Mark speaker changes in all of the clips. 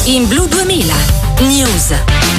Speaker 1: in Blu 2000 News.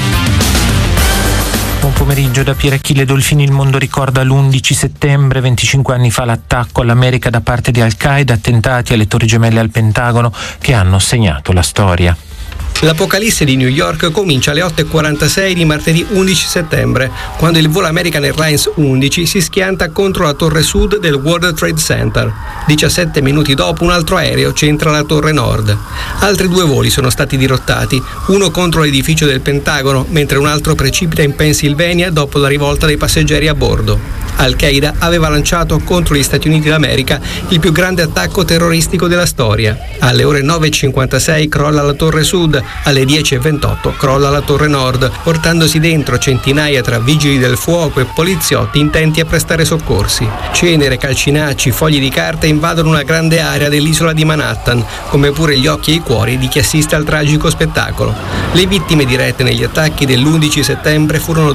Speaker 2: Buon pomeriggio da Pier Achille Dolfini. Il mondo ricorda l'11 settembre, 25 anni fa, l'attacco all'America da parte di Al-Qaeda, attentati alle Torri Gemelle al Pentagono che hanno segnato la storia.
Speaker 3: L'apocalisse di New York comincia alle 8:46 di martedì 11 settembre, quando il volo American Airlines 11 si schianta contro la torre sud del World Trade Center. 17 minuti dopo un altro aereo centra la torre nord. Altri 2 voli sono stati dirottati, uno contro l'edificio del Pentagono, mentre un altro precipita in Pennsylvania dopo la rivolta dei passeggeri a bordo. Al-Qaeda aveva lanciato contro gli Stati Uniti d'America il più grande attacco terroristico della storia. Alle ore 9:56 crolla la torre sud, alle 10:28 crolla la torre nord, portandosi dentro centinaia tra vigili del fuoco e poliziotti intenti a prestare soccorsi. Cenere, calcinacci, fogli di carta invadono una grande area dell'isola di Manhattan, come pure gli occhi e i cuori di chi assiste al tragico spettacolo. Le vittime dirette negli attacchi dell'11 settembre furono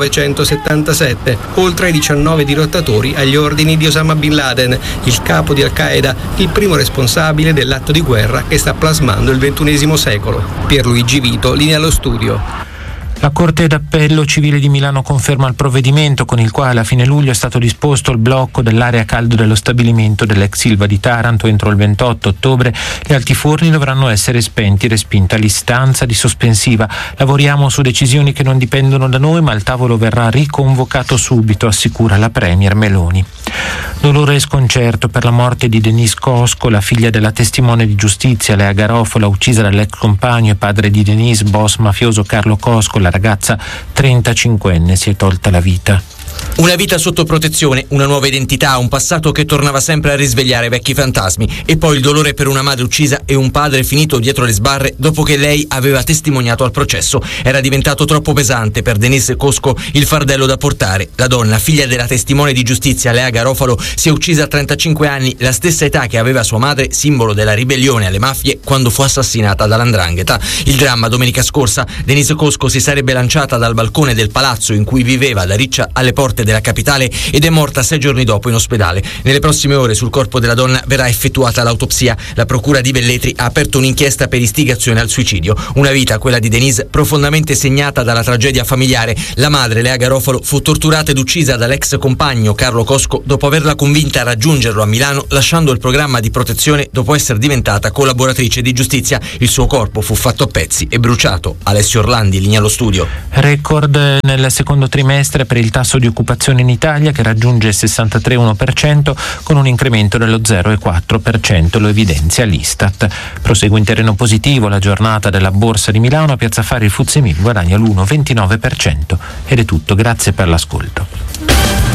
Speaker 3: 2.977, oltre ai 19 dirottatori agli ordini di Osama Bin Laden, il capo di Al-Qaeda, il primo responsabile dell'atto di guerra che sta plasmando il XXI secolo. Pierluigi Vito, linea allo studio.
Speaker 2: La Corte d'Appello Civile di Milano conferma il provvedimento con il quale a fine luglio è stato disposto il blocco dell'area a caldo dello stabilimento dell'ex Ilva di Taranto. Entro il 28 ottobre gli altiforni dovranno essere spenti, respinta l'istanza di sospensiva. Lavoriamo su decisioni che non dipendono da noi, ma il tavolo verrà riconvocato subito, assicura la Premier Meloni. Dolore e sconcerto per la morte di Denise Cosco, la figlia della testimone di giustizia Lea Garofola, uccisa dall'ex compagno e padre di Denise, boss mafioso Carlo Cosco. La ragazza 35enne si è tolta la vita.
Speaker 4: Una vita sotto protezione, una nuova identità, un passato che tornava sempre a risvegliare vecchi fantasmi, e poi il dolore per una madre uccisa e un padre finito dietro le sbarre dopo che lei aveva testimoniato al processo. Era diventato troppo pesante per Denise Cosco il fardello da portare. La donna, figlia della testimone di giustizia Lea Garofalo, si è uccisa a 35 anni, la stessa età che aveva sua madre, simbolo della ribellione alle mafie, quando fu assassinata dall''ndrangheta. Il dramma: domenica scorsa Denise Cosco si sarebbe lanciata dal balcone del palazzo in cui viveva da riccia alle porte della capitale ed è morta 6 giorni dopo in ospedale. Nelle prossime ore sul corpo della donna verrà effettuata l'autopsia. La procura di Velletri ha aperto un'inchiesta per istigazione al suicidio. Una vita, quella di Denise, profondamente segnata dalla tragedia familiare. La madre, Lea Garofalo, fu torturata ed uccisa dall'ex compagno Carlo Cosco dopo averla convinta a raggiungerlo a Milano, lasciando il programma di protezione dopo essere diventata collaboratrice di giustizia. Il suo corpo fu fatto a pezzi e bruciato. Alessio Orlandi, linea allo studio.
Speaker 2: Record nel secondo trimestre per il tasso di occupazione in Italia, che raggiunge il 63,1% con un incremento dello 0,4%, lo evidenzia l'Istat. Prosegue in terreno positivo la giornata della Borsa di Milano. A Piazza Affari il FTSE MIB guadagna l'1,29%. Ed è tutto, grazie per l'ascolto.